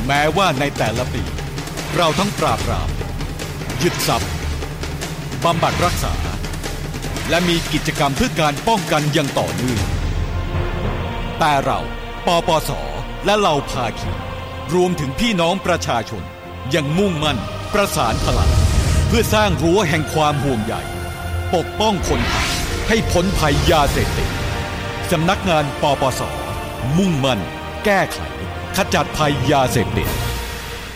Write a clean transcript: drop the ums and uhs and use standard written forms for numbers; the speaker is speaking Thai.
แม้ว่าในแต่ละปีเราทั้งปราบปรามยึดทรัพย์บำบัดรักษาและมีกิจกรรมเพื่อการป้องกันอย่างต่อเนื่องแต่เราปปส.และเหล่าภาคีรวมถึงพี่น้องประชาชนยังมุ่งมั่นประสานพลังเพื่อสร้างรั้วแห่งความห่วงใยปกป้องคนไทยให้พ้นภัยยาเสพติดสำนักงานปปส.มุ่งมั่นแก้ไขขจัดภัยยาเสพติด